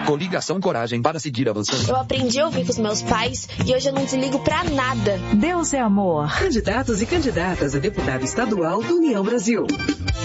Coligação Coragem para seguir avançando. Eu aprendi a ouvir com os meus pais e hoje eu não desligo pra nada. Deus é amor. Candidatos e candidatas a deputado estadual do União Brasil.